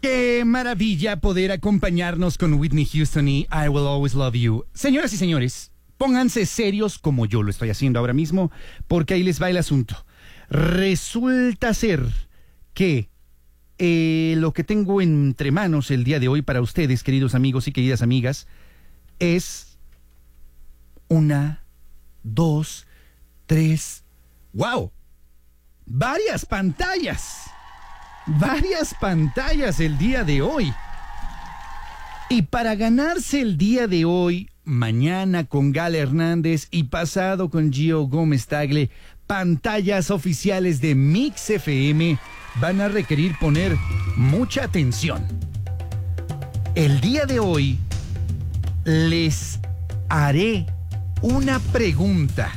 Qué maravilla poder acompañarnos con Whitney Houston y I Will Always Love You. Señoras y señores, pónganse serios como yo lo estoy haciendo ahora mismo, porque ahí les va el asunto. Resulta ser que lo que tengo entre manos el día de hoy para ustedes, queridos amigos y queridas amigas, es 1, 2, 3, ¡wow! Varias pantallas el día de hoy. Y para ganarse el día de hoy, mañana con Gala Hernández y pasado con Gio Gómez Tagle, pantallas oficiales de Mix FM, van a requerir poner mucha atención. El día de hoy les haré una pregunta.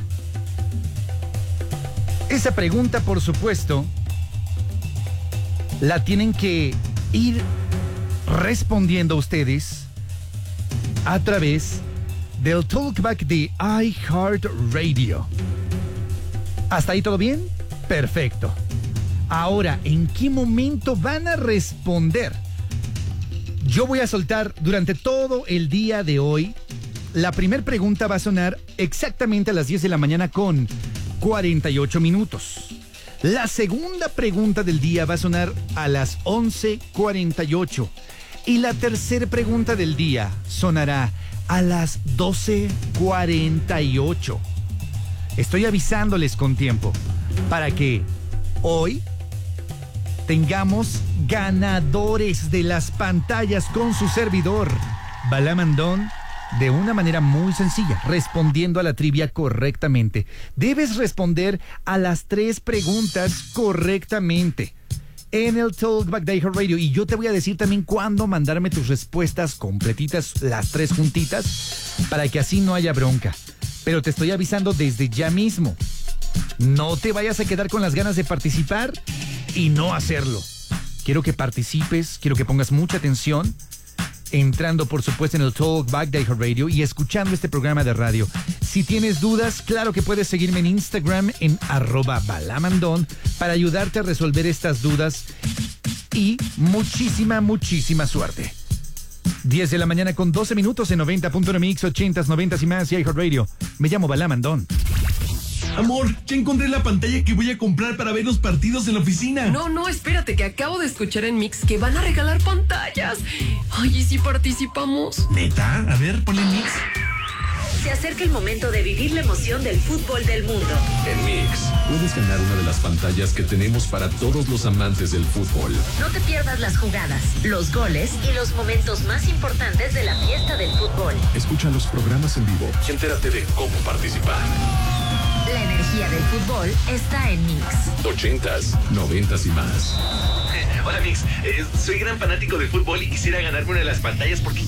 Esa pregunta, por supuesto, la tienen que ir respondiendo ustedes a través del Talkback de iHeartRadio. ¿Hasta ahí todo bien? Perfecto. Ahora, ¿en qué momento van a responder? Yo voy a soltar durante todo el día de hoy. La primera pregunta va a sonar exactamente a las 10 de la mañana con 48 minutos. La segunda pregunta del día va a sonar a las 11:48. Y la tercera pregunta del día sonará a las 12:48. Estoy avisándoles con tiempo para que hoy tengamos ganadores de las pantallas con su servidor, Balamandón, de una manera muy sencilla, respondiendo a la trivia correctamente. Debes responder a las 3 preguntas correctamente en el Talkback de iHeartRadio. Y yo te voy a decir también cuándo mandarme tus respuestas completitas, las 3 juntitas, para que así no haya bronca. Pero te estoy avisando desde ya mismo. No te vayas a quedar con las ganas de participar y no hacerlo. Quiero que participes, quiero que pongas mucha atención, entrando por supuesto en el Talkback de iHeartRadio y escuchando este programa de radio. Si tienes dudas, claro que puedes seguirme en Instagram en @balamandón para ayudarte a resolver estas dudas y muchísima suerte. 10 de la mañana con 12 minutos en 90.1 Mix, 80s, 90s y más y iHeartRadio. Me llamo Balamandón. Amor, ya encontré la pantalla que voy a comprar para ver los partidos en la oficina. No, espérate, que acabo de escuchar en Mix que van a regalar pantallas. Ay, ¿y si participamos? ¿Neta? A ver, ponle Mix. Se acerca el momento de vivir la emoción del fútbol del mundo. En Mix, puedes ganar una de las pantallas que tenemos para todos los amantes del fútbol. No te pierdas las jugadas, los goles y los momentos más importantes de la fiesta del fútbol. Escucha los programas en vivo y entérate de cómo participar. La energía del fútbol está en Mix. 80s, 90s y más. Hola, Mix. Soy gran fanático del fútbol y quisiera ganarme una de las pantallas porque